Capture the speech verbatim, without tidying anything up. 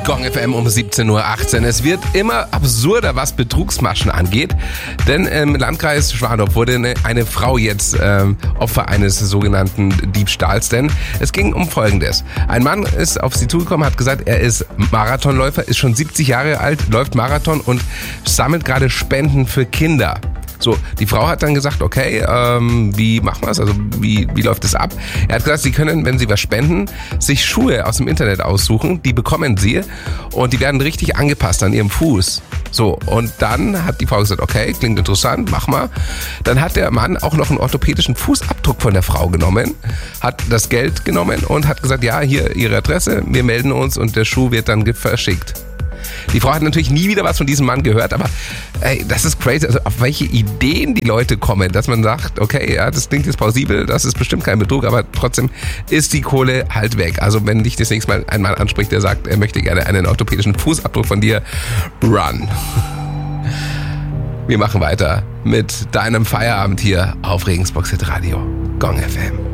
Gong F M um siebzehn Uhr achtzehn. Es wird immer absurder, was Betrugsmaschen angeht. Denn im Landkreis Schwandorf wurde eine, eine Frau jetzt ähm, Opfer eines sogenannten Diebstahls. Denn es ging um Folgendes. Ein Mann ist auf sie zugekommen, hat gesagt, er ist Marathonläufer, ist schon siebzig Jahre alt, läuft Marathon und sammelt gerade Spenden für Kinder. So, die Frau hat dann gesagt, okay, ähm, wie machen wir es? Also wie, wie läuft es ab? Er hat gesagt, sie können, wenn sie was spenden, sich Schuhe aus dem Internet aussuchen, die bekommen sie und die werden richtig angepasst an ihrem Fuß. So, und dann hat die Frau gesagt, okay, klingt interessant, mach mal. Dann hat der Mann auch noch einen orthopädischen Fußabdruck von der Frau genommen, hat das Geld genommen und hat gesagt, ja, hier ihre Adresse, wir melden uns und der Schuh wird dann verschickt. Die Frau hat natürlich nie wieder was von diesem Mann gehört, aber ey, das ist crazy, also auf welche Ideen die Leute kommen, dass man sagt, okay, ja, das klingt jetzt plausibel, das ist bestimmt kein Betrug, aber trotzdem ist die Kohle halt weg. Also wenn dich das nächste Mal ein Mann anspricht, der sagt, er möchte gerne einen orthopädischen Fußabdruck von dir, run. Wir machen weiter mit deinem Feierabend hier auf Regensburg Hit Radio, Gong F M.